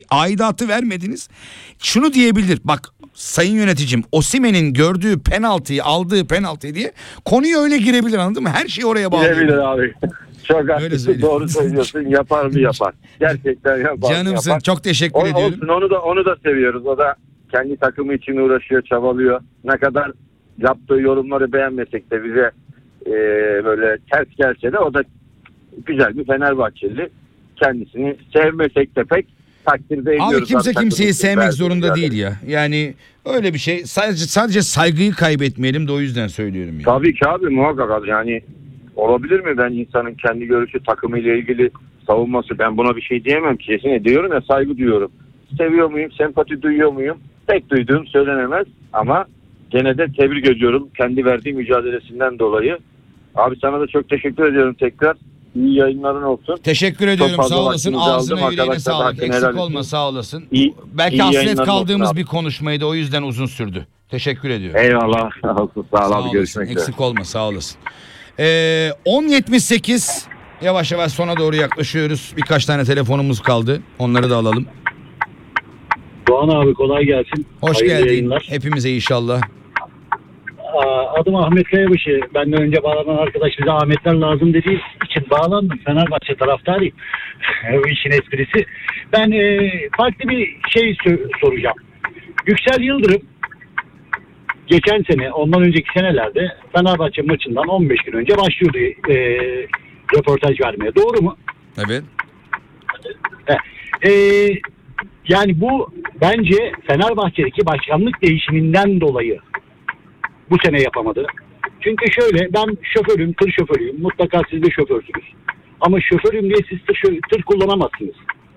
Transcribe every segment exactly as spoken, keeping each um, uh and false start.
aidatı vermediniz. Şunu diyebilir, bak sayın yöneticim, Osimhen'in gördüğü penaltıyı, aldığı penaltıyı diye konuya öyle girebilir, anladın mı? Her şey oraya bağlı. Girebilir abi. Çok haklısın, doğru söylüyorsun. Yapar mı yapar. Gerçekten yapar. Canımsın, yapar. çok teşekkür o, ediyorum. Olsun, onu da onu da seviyoruz. O da kendi takımı için uğraşıyor, çabalıyor. Ne kadar yaptığı yorumları beğenmesek de bize e, böyle ters gelse de o da güzel bir Fenerbahçeli. Kendisini sevmesek de pek takdirde ediyoruz. Abi kimse abi, kimseyi sevmek zorunda yani. değil ya. Yani öyle bir şey. Sadece sadece saygıyı kaybetmeyelim de o yüzden söylüyorum yani. Tabii ki abi, muhakkak abi. Yani olabilir mi, ben insanın kendi görüşü, takımıyla ilgili savunması, ben buna bir şey diyemem ki. Kesin diyorum ya, saygı duyuyorum. Seviyor muyum, sempati duyuyor muyum? Pek duyduğum söylenemez ama gene de tebrik ediyorum kendi verdiği mücadelesinden dolayı. Abi sana da çok teşekkür ediyorum tekrar. İyi yayınların olsun. Teşekkür ediyorum, fazla sağ olasın. vaktinizi Ağzına aldım. yüreğine Arkadaşlar, sağlık. hakkını Eksik helal olma, etsin. sağ olasın. İyi- Belki iyi hasret yayınlar kaldığımız olsun abi. bir konuşmaydı, o yüzden uzun sürdü. Teşekkür ediyorum. Eyvallah. Sağ ol Sağ abi, olasın, görüşmek üzere. eksik olma, sağ olasın. Ee, on yetmiş sekiz, yavaş yavaş sona doğru yaklaşıyoruz. Birkaç tane telefonumuz kaldı. Onları da alalım. Doğan abi kolay gelsin. Hoş Hayırlı geldin. yayınlar. Hepimize inşallah. Aa, Adım Ahmet Kayabaşı. Benden önce bağlanan arkadaş bize Ahmetler lazım dediği için bağlandım. Fenerbahçe taraftarıyım. Bu işin esprisi. Ben e, farklı bir şey sö- soracağım. Yüksel Yıldırım geçen sene, ondan önceki senelerde Fenerbahçe maçından on beş gün önce başlıyordu e, röportaj vermeye. Doğru mu? Evet. E, yani bu bence Fenerbahçe'deki başkanlık değişiminden dolayı bu sene yapamadı. Çünkü şöyle, ben şoförüm, tır şoförüyüm. Mutlaka siz de şoförsünüz. Ama şoförüm diye siz tır, tır kullanamazsınız.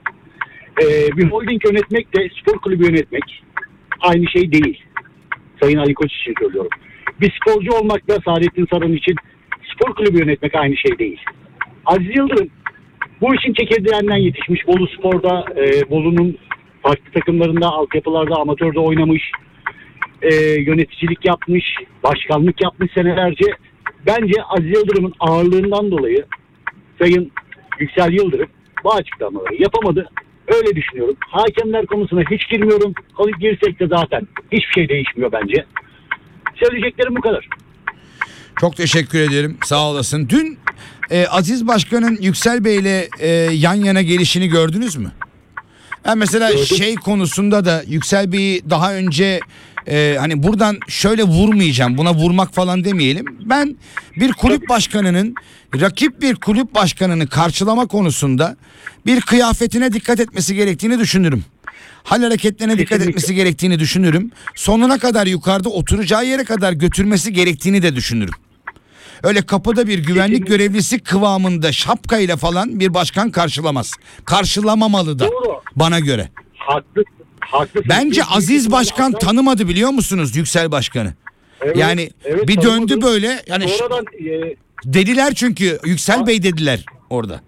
Ee, bir holding yönetmek de spor kulübü yönetmek aynı şey değil. Sayın Ali Koç için söylüyorum. Bir sporcu olmakla Saadettin Saran için spor kulübü yönetmek aynı şey değil. Aziz Yıldırım bu işin çekirdeğinden yetişmiş. Bolu Spor'da, e, Bolu'nun farklı takımlarında, altyapılarda, amatörde oynamış. E, yöneticilik yapmış, başkanlık yapmış senelerce. Bence Aziz Yıldırım'ın ağırlığından dolayı Sayın Yüksel Yıldırım bu açıklamaları yapamadı. Öyle düşünüyorum. Hakemler konusuna hiç girmiyorum. Girsek de zaten hiçbir şey değişmiyor bence. Söyleyeceklerim bu kadar. Çok teşekkür ederim. Sağ olasın. Dün e, Aziz Başkan'ın Yüksel Bey'le e, yan yana gelişini gördünüz mü? Ben mesela Gördüm. şey konusunda da Yüksel Bey'i daha önce e, hani buradan şöyle vurmayacağım, buna vurmak falan demeyelim. Ben bir kulüp başkanının rakip bir kulüp başkanını karşılama konusunda bir kıyafetine dikkat etmesi gerektiğini düşünürüm. Hal hareketlerine dikkat Kesinlikle. etmesi gerektiğini düşünürüm. Sonuna kadar yukarıda oturacağı yere kadar götürmesi gerektiğini de düşünürüm. Öyle kapıda bir güvenlik Kesinlikle. görevlisi kıvamında şapkayla falan bir başkan karşılamaz. Karşılamamalı da Doğru. bana göre. Haklı, haklısın. Bence Çünkü Aziz Başkan hatta- tanımadı, biliyor musunuz Yüksel Başkan'ı? Evet, Yani evet, bir tanımadı. döndü böyle, yani ş- Sonradan e, dediler çünkü Yüksel Ha. Bey dediler orada.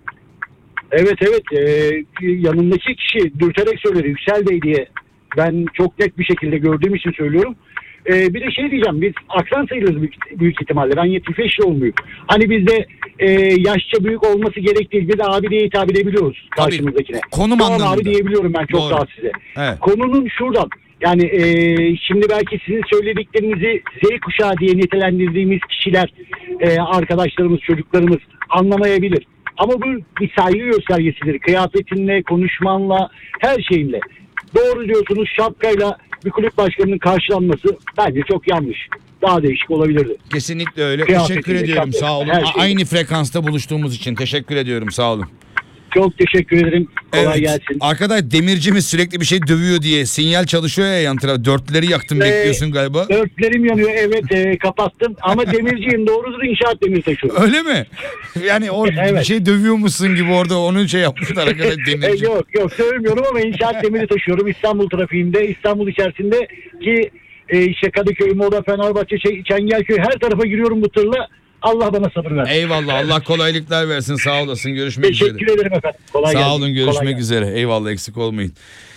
evet evet e, yanındaki kişi dürterek söyledi Yüksel Bey diye. Ben çok net bir şekilde gördüğüm için söylüyorum. E, bir de şey diyeceğim, biz aksan sayılırız büyük, büyük ihtimalle. Ben yetmiş beş doğumluyum. Hani bizde e, yaşça büyük olması gerektiği, biz de abi diye hitap edebiliyoruz Tabii, karşımızdakine. konum Doğan anlamında. abi diyebiliyorum ben çok Doğru. rahat size. Evet. Konunun şuradan. Yani e, şimdi belki sizin söylediklerinizi Z kuşağı diye nitelendirdiğimiz kişiler, e, arkadaşlarımız, çocuklarımız anlamayabilir. Ama bu bir saygı göstergesidir. Kıyafetinle, konuşmanla, her şeyinle. Doğru diyorsunuz, şapkayla bir kulüp başkanının karşılanması bence çok yanlış. Daha değişik olabilirdi. Kesinlikle öyle. Kıyafetinde, Teşekkür ediyorum, şapka, sağ olun. her A- şeyde. Aynı frekansta buluştuğumuz için teşekkür ediyorum, sağ olun. Çok teşekkür ederim. Kolay Evet. gelsin. Arkadaş, demircimiz sürekli bir şey dövüyor diye sinyal çalışıyor ya yan taraf. Dörtleri yaktım, Ee, bekliyorsun galiba. Dörtlerim yanıyor, evet, e, kapattım. Ama demirciyim, doğrudur, inşaat demir taşıyorum. Öyle mi? Yani o Evet. bir şey dövüyor musun gibi orada onun şey yapmışlar arkadaş, E, demirci. yok yok söylemiyorum ama inşaat demiri taşıyorum İstanbul trafiğinde, İstanbul içerisinde ki e, işte Kadıköy, Moda, Fenerbahçe, şey, Çengelköy, her tarafa giriyorum bu tırla. Allah bana sabır versin. Eyvallah, Allah kolaylıklar versin, sağ olasın, görüşmek üzere. Teşekkür ederim efendim. Kolay Sağ gelsin. olun, Kolay görüşmek gelsin. üzere. Eyvallah, eksik olmayın.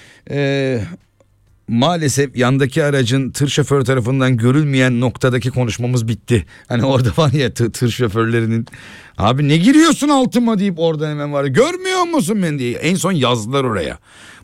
Ee, maalesef yandaki aracın tır şoförü tarafından görülmeyen noktadaki konuşmamız bitti. Hani orada var ya tır, tır şoförlerinin, abi ne giriyorsun altıma deyip orada hemen var ya, görmüyor musun beni diye. En son yazdılar oraya.